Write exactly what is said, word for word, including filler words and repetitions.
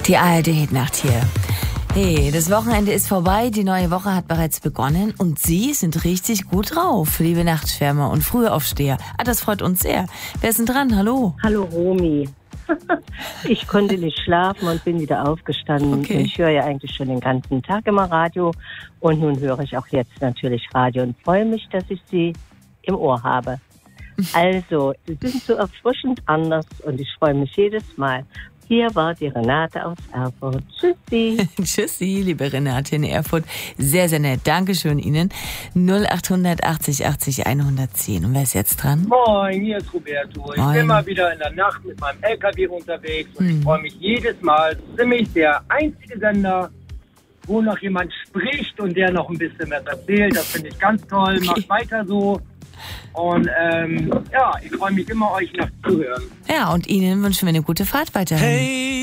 Die A R D-Nacht hier. Hey, das Wochenende ist vorbei, die neue Woche hat bereits begonnen und Sie sind richtig gut drauf, liebe Nachtschwärmer und Frühaufsteher. Ah, das freut uns sehr. Wer ist denn dran? Hallo? Hallo Romy. Ich konnte nicht schlafen und bin wieder aufgestanden. Okay. Ich höre ja eigentlich schon den ganzen Tag immer Radio und nun höre ich auch jetzt natürlich Radio und freue mich, dass ich Sie im Ohr habe. Also, Sie sind so erfrischend anders und ich freue mich jedes Mal. Hier war die Renate aus Erfurt. Tschüssi. Tschüssi, liebe Renate in Erfurt. Sehr, sehr nett. Dankeschön Ihnen. null acht achtzig achtzig hundertzehn. Und wer ist jetzt dran? Moin, hier ist Roberto. Ich Moin. bin mal wieder in der Nacht mit meinem L K W unterwegs und Hm. ich freue mich jedes Mal. Das ist nämlich der einzige Sender, wo noch jemand spricht und der noch ein bisschen was erzählt. Das finde ich ganz toll. Okay. Macht weiter so. Und ähm, ja, ich freue mich immer, euch noch zu hören. Ja, und Ihnen wünschen wir eine gute Fahrt weiterhin. Hey.